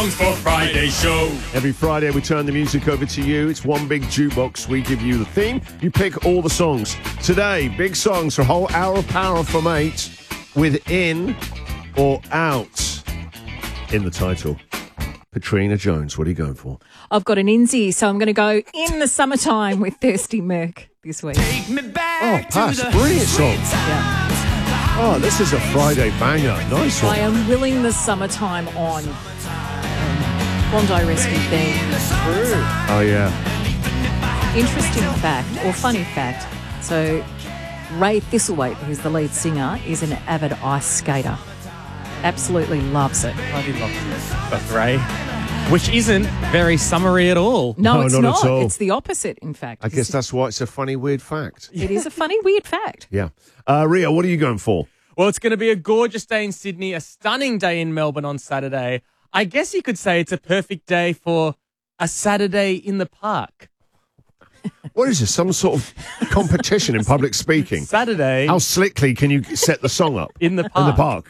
For Friday show. Every Friday we turn the music over to you. It's one big jukebox. We give you the theme. You pick all the songs. Today, big songs for a whole hour of power from 8 with In or Out in the title. Katrina Jones, what are you going for? I've got an Inzy, so I'm going to go In the Summertime with Thirsty Merc this week. Take me back Pass, brilliant song. Yeah. Oh, this is a Friday banger. Nice one. I am willing the summertime on. Bondi Rescue theme. Oh, yeah. Interesting fact, or funny fact, so Ray Thistlethwaite, who's the lead singer, is an avid ice skater. Absolutely loves it. Bloody loves it. That's Ray. Which isn't very summery at all. No, it's not at all. It's the opposite, in fact. I guess that's why it's a funny, weird fact. It is a funny, weird fact. Yeah. Ria, what are you going for? Well, it's going to be a gorgeous day in Sydney, a stunning day in Melbourne on Saturday. I guess you could say it's a perfect day for a Saturday in the park. What is this, some sort of competition in public speaking? Saturday How slickly can you set the song up? in the park. In the park.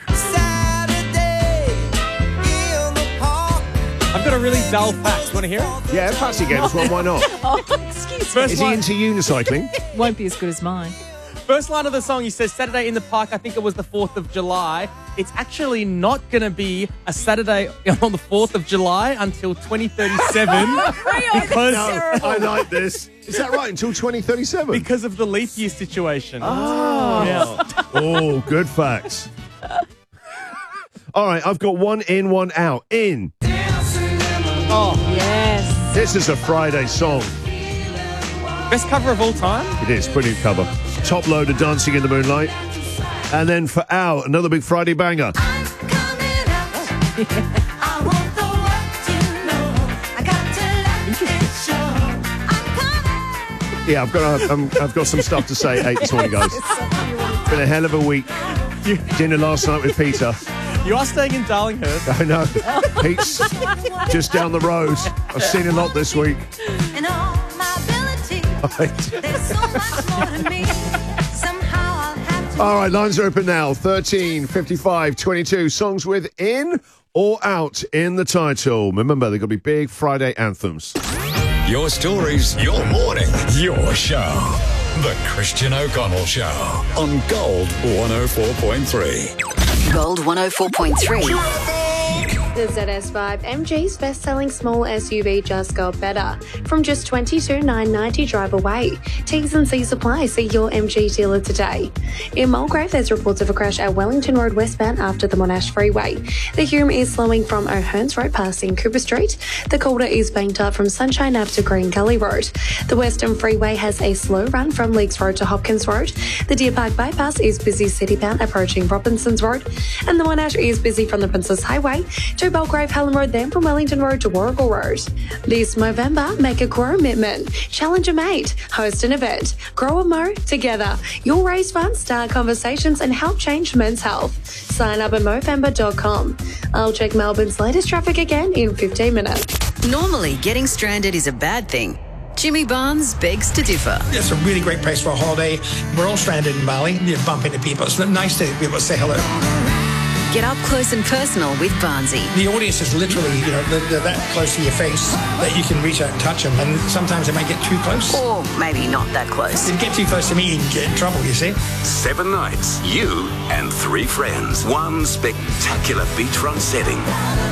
I've got a really dull fact. You want to hear it? Yeah, fancy games one, why not? Oh, excuse me. First Is he line, into unicycling? Won't be as good as mine. first line of the song, he says Saturday in the park. I think it was the 4th of July. It's actually not going to be a Saturday on the 4th of July until 2037 because I like this. Is that right? Until 2037? because of the leap year situation. Oh. Yeah. Oh, good facts. All right, I've got one in, one out. In. Oh, yes. This is a Friday song. Best cover of all time? It is, brilliant cover. Top loader, Dancing in the Moonlight. And then for out, another big Friday banger. Yeah, I've got some stuff to say at 8 this morning, guys. It's been a hell of a week. Dinner last night with Peter. You are staying in Darlinghurst. I know. Pete's just down the road. I've seen a lot this week. And all my ability, there's so much more to me. Somehow I'll have to. All right, lines are open now. 13, 55, 22. Songs with In or Out in the title. Remember, they're going to be big Friday anthems. Your stories, your morning, your show. The Christian O'Connell Show on Gold 104.3. Gold 104.3. The ZS5 MG's best-selling small SUV just got better. From just $22,990 drive away. T's and C's apply. See your MG dealer today. In Mulgrave, there's reports of a crash at Wellington Road westbound after the Monash Freeway. The Hume is slowing from O'Hearns Road passing Cooper Street. The Calder is banked up from Sunshine Ave to Green Gully Road. The Western Freeway has a slow run from Leaks Road to Hopkins Road. The Deer Park Bypass is busy citybound approaching Robinsons Road. And the Monash is busy from the Princess Highway to Belgrave Helen Road, then from Wellington Road to Warrigal Road. This Movember, make a grow commitment. Challenge a mate. Host an event. Grow a mo together. You'll raise funds, start conversations and help change men's health. Sign up at Movember.com. I'll check Melbourne's latest traffic again in 15 minutes. Normally, getting stranded is a bad thing. Jimmy Barnes begs to differ. It's a really great place for a holiday. We're all stranded in Bali. You bump into people. It's nice to be able to say hello. Get up close and personal with Barnesy. The audience is literally, they're that close to your face that you can reach out and touch them. And sometimes they might get too close. Or maybe not that close. If you get too close to me, you can get in trouble, you see. 7 nights, you and 3 friends. One spectacular beachfront setting.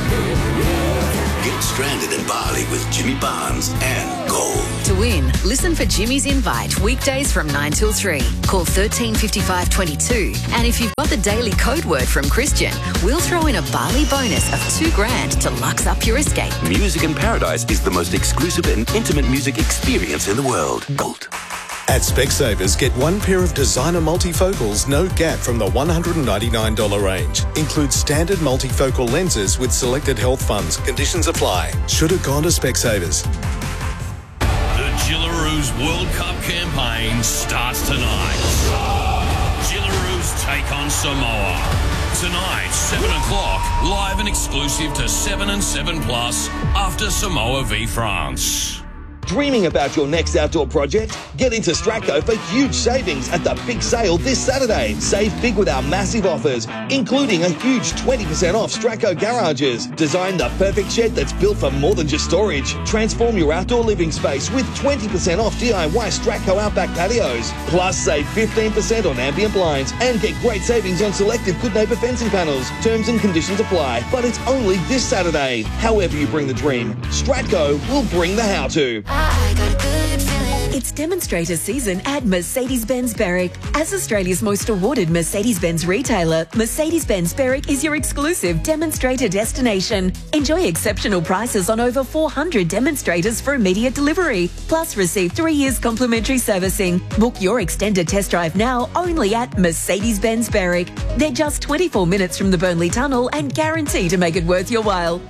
Get stranded in Bali with Jimmy Barnes and Gold. To win, listen for Jimmy's Invite weekdays from 9 till 3. Call 13 55 22. And if you've got the daily code word from Christian, we'll throw in a Bali bonus of $2,000 to lux up your escape. Music in Paradise is the most exclusive and intimate music experience in the world. Gold. At Specsavers, get one pair of designer multifocals, no gap from the $199 range. Includes standard multifocal lenses with selected health funds. Conditions apply. Should have gone to Specsavers. The Gillaroos World Cup campaign starts tonight. Gillaroos take on Samoa. Tonight, 7 o'clock, live and exclusive to 7 and 7 Plus after Samoa v France. Dreaming about your next outdoor project? Get into Stratco for huge savings at the big sale this Saturday. Save big with our massive offers, including a huge 20% off Stratco garages. Design the perfect shed that's built for more than just storage. Transform your outdoor living space with 20% off DIY Stratco Outback patios. Plus, save 15% on ambient blinds and get great savings on selected Good Neighbour fencing panels. Terms and conditions apply, but it's only this Saturday. However you bring the dream, Stratco will bring the how-to. It's demonstrator season at Mercedes-Benz Berwick. As Australia's most awarded Mercedes-Benz retailer, Mercedes-Benz Berwick is your exclusive demonstrator destination. Enjoy exceptional prices on over 400 demonstrators for immediate delivery. Plus, receive 3 years complimentary servicing. Book your extended test drive now only at Mercedes-Benz Berwick. They're just 24 minutes from the Burnley Tunnel and guarantee to make it worth your while.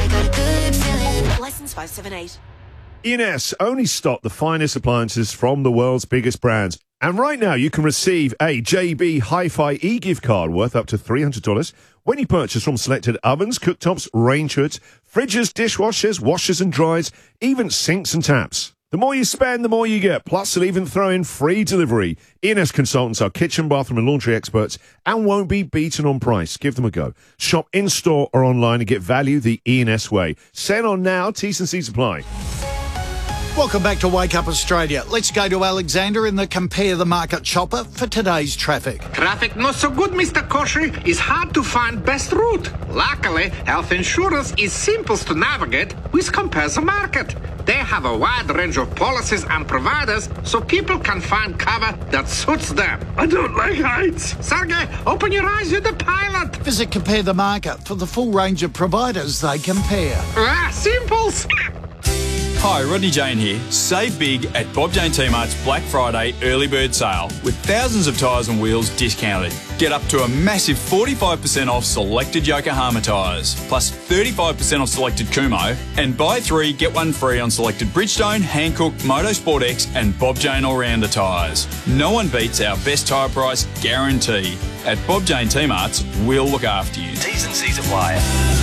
License 578. E&S only stock the finest appliances from the world's biggest brands. And right now, you can receive a JB Hi-Fi e-gift card worth up to $300 when you purchase from selected ovens, cooktops, range hoods, fridges, dishwashers, washers and dryers, even sinks and taps. The more you spend, the more you get. Plus, they'll even throw in free delivery. E&S consultants are kitchen, bathroom and laundry experts and won't be beaten on price. Give them a go. Shop in-store or online and get value the E&S way. Send on now. T's and C's apply. Welcome back to Wake Up Australia. Let's go to Alexander in the Compare the Market chopper for today's traffic. Traffic not so good, Mr. Koshy. It's hard to find best route. Luckily, health insurance is simple to navigate with Compare the Market. They have a wide range of policies and providers so people can find cover that suits them. I don't like heights. Sergey, open your eyes, you're the pilot. Visit Compare the Market for the full range of providers they compare. Simples. Hi, Rodney Jane here. Save big at Bob Jane T-Mart's Black Friday early bird sale with thousands of tyres and wheels discounted. Get up to a massive 45% off selected Yokohama tyres, plus 35% off selected Kumho, and buy 3, get 1 free on selected Bridgestone, Hankook, Motorsport X and Bob Jane All-Rounder tyres. No one beats our best tyre price guarantee. At Bob Jane T-Mart's, we'll look after you. T's and C's apply.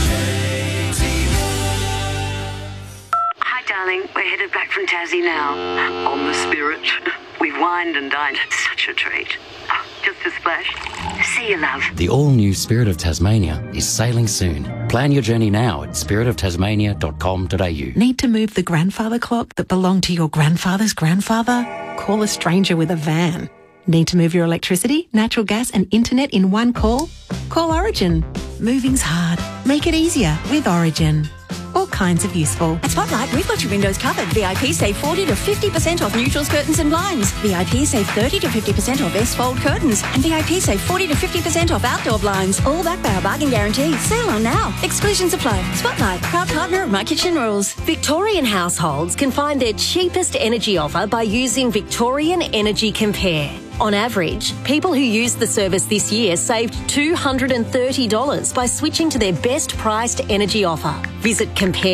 Darling, we're headed back from Tassie now. On the Spirit. We've wined and dined. Such a treat. Oh, just a splash. See you, love. The all-new Spirit of Tasmania is sailing soon. Plan your journey now at spiritoftasmania.com.au. Need to move the grandfather clock that belonged to your grandfather's grandfather? Call a stranger with a van. Need to move your electricity, natural gas and internet in one call? Call Origin. Moving's hard. Make it easier with Origin. All kinds of useful. At Spotlight, we've got your windows covered. VIP save 40 to 50% off neutrals, curtains and blinds. VIP save 30 to 50% off S-fold curtains. And VIP save 40 to 50% off outdoor blinds. All backed by our bargain guarantee. Sale on now. Exclusions apply. Spotlight, proud partner of My Kitchen Rules. Victorian households can find their cheapest energy offer by using Victorian Energy Compare. On average, people who used the service this year saved $230 by switching to their best priced energy offer. Visit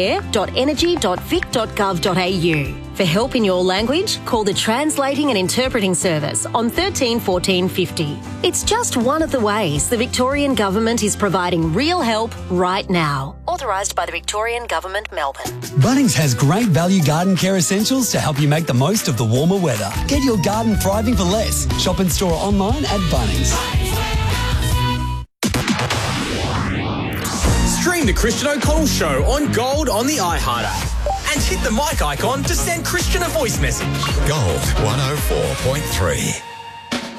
compare.energy.vic.gov.au. For help in your language, call the Translating and Interpreting Service on 13 14 50. It's just one of the ways the Victorian Government is providing real help right now. Authorised by the Victorian Government, Melbourne. Bunnings has great value garden care essentials to help you make the most of the warmer weather. Get your garden thriving for less. Shop and store online at Bunnings. Stream the Christian O'Connell Show on Gold on the iHeart app. And hit the mic icon to send Christian a voice message. Gold 104.3.